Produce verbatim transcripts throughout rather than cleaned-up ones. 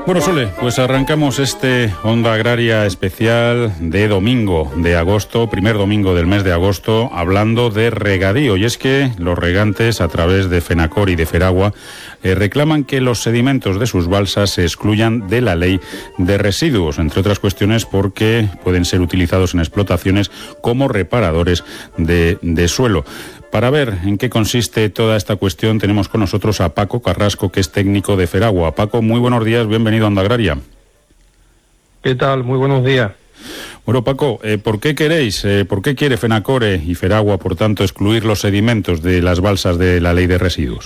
Bueno, Sole, pues arrancamos este Onda Agraria especial de domingo de agosto, primer domingo del mes de agosto, hablando de regadío. Y es que los regantes, a través de FENACOR y de FERAGUA, eh, reclaman que los sedimentos de sus balsas se excluyan de la ley de residuos, entre otras cuestiones porque pueden ser utilizados en explotaciones como reparadores de, de suelo. Para ver en qué consiste toda esta cuestión, tenemos con nosotros a Paco Carrasco, que es técnico de FERAGUA. Paco, muy buenos días, bienvenido a Onda Agraria. ¿Qué tal? Muy buenos días. Bueno, Paco, eh, ¿por qué queréis, eh, por qué quiere FENACOR y FERAGUA, por tanto, excluir los sedimentos de las balsas de la ley de residuos?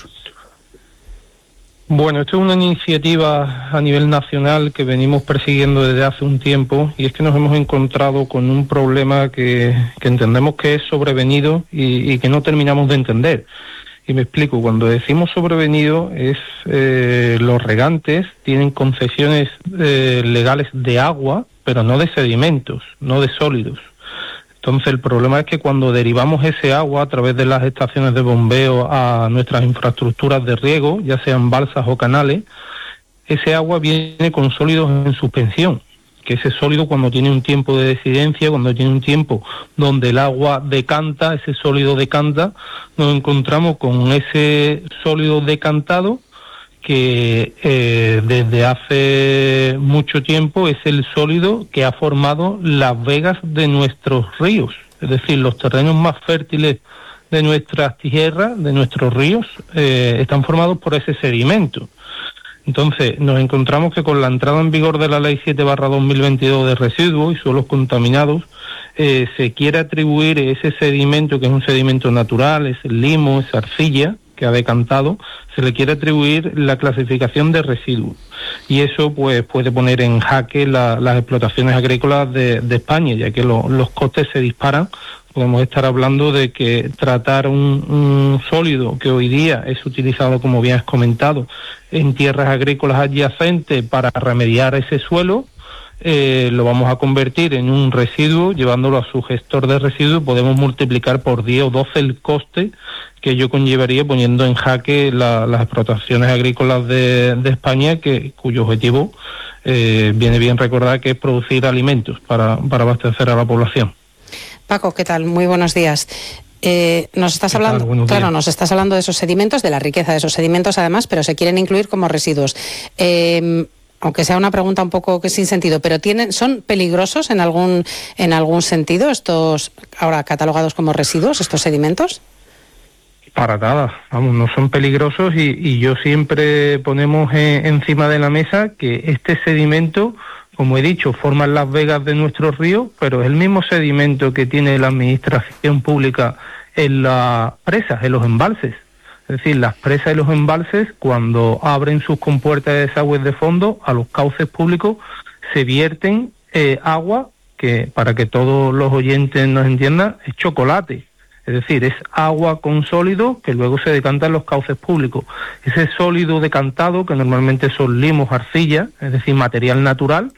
Bueno, esto es una iniciativa a nivel nacional que venimos persiguiendo desde hace un tiempo, y es que nos hemos encontrado con un problema que, que entendemos que es sobrevenido y, y que no terminamos de entender. Y me explico, cuando decimos sobrevenido es eh, los regantes tienen concesiones eh, legales de agua, pero no de sedimentos, no de sólidos. Entonces el problema es que cuando derivamos ese agua a través de las estaciones de bombeo a nuestras infraestructuras de riego, ya sean balsas o canales, ese agua viene con sólidos en suspensión, que ese sólido, cuando tiene un tiempo de decidencia, cuando tiene un tiempo donde el agua decanta, ese sólido decanta, nos encontramos con ese sólido decantado que eh, desde hace mucho tiempo es el sólido que ha formado las vegas de nuestros ríos, es decir, los terrenos más fértiles de nuestras tierras, de nuestros ríos, eh, están formados por ese sedimento. Entonces, nos encontramos que con la entrada en vigor de la Ley siete barra dos mil veintidós de residuos y suelos contaminados, eh, se quiere atribuir ese sedimento, que es un sedimento natural, es el limo, es arcilla, que ha decantado, se le quiere atribuir la clasificación de residuos. Y eso pues puede poner en jaque la, las explotaciones agrícolas de, de España, ya que lo, los costes se disparan. Podemos estar hablando de que tratar un, un sólido que hoy día es utilizado, como bien has comentado, en tierras agrícolas adyacentes para remediar ese suelo, eh, lo vamos a convertir en un residuo, llevándolo a su gestor de residuos, podemos multiplicar por diez o doce el coste que ello conllevaría, poniendo en jaque la, las explotaciones agrícolas de, de España, que cuyo objetivo eh, viene bien recordar que es producir alimentos para, para abastecer a la población. Paco, ¿qué tal? Muy buenos días. Eh, nos estás hablando, claro, nos estás hablando de esos sedimentos, de la riqueza de esos sedimentos además, pero se quieren incluir como residuos. Eh, aunque sea una pregunta un poco que sin sentido, pero tienen, ¿son peligrosos en algún en algún sentido estos ahora catalogados como residuos, estos sedimentos? Para nada, vamos, no son peligrosos, y, y yo siempre ponemos en, encima de la mesa que este sedimento, como he dicho, forman las vegas de nuestros ríos, pero es el mismo sedimento que tiene la administración pública en las presas, en los embalses. Es decir, las presas y los embalses, cuando abren sus compuertas de desagües de fondo a los cauces públicos, se vierten eh, agua que, para que todos los oyentes nos entiendan, es chocolate. Es decir, es agua con sólido que luego se decanta en los cauces públicos. Ese sólido decantado, que normalmente son limos, arcilla, es decir, material natural,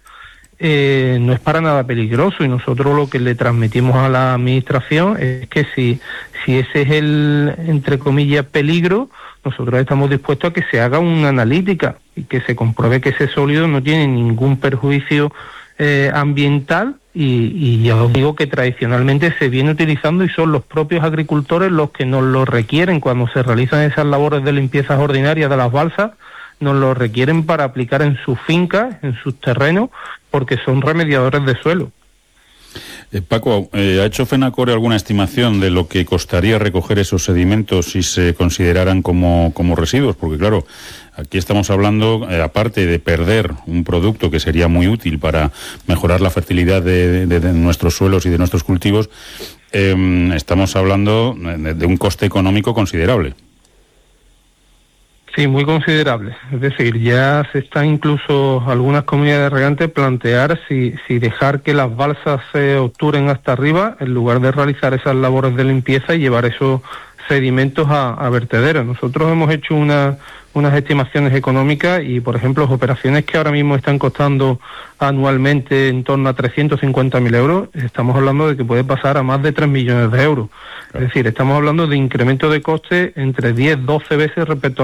eh, no es para nada peligroso, y nosotros lo que le transmitimos a la administración es que si, si ese es el, entre comillas, peligro, nosotros estamos dispuestos a que se haga una analítica y que se compruebe que ese sólido no tiene ningún perjuicio eh, ambiental, y, y ya os digo que tradicionalmente se viene utilizando y son los propios agricultores los que nos lo requieren cuando se realizan esas labores de limpiezas ordinarias de las balsas, nos lo requieren para aplicar en sus fincas, en sus terrenos, porque son remediadores de suelo. Eh, Paco, eh, ¿ha hecho FENACOR alguna estimación de lo que costaría recoger esos sedimentos si se consideraran como, como residuos? Porque claro, aquí estamos hablando, eh, aparte de perder un producto que sería muy útil para mejorar la fertilidad de, de, de nuestros suelos y de nuestros cultivos, eh, estamos hablando de, de un coste económico considerable. Sí, muy considerable. Es decir, ya se están incluso algunas comunidades de regantes plantear si, si dejar que las balsas se obturen hasta arriba en lugar de realizar esas labores de limpieza y llevar esos sedimentos a, a vertederos. Nosotros hemos hecho una, unas estimaciones económicas y, por ejemplo, operaciones que ahora mismo están costando anualmente en torno a trescientos cincuenta mil euros, estamos hablando de que puede pasar a más de tres millones de euros. Claro. Es decir, estamos hablando de incremento de coste entre diez, doce veces respecto a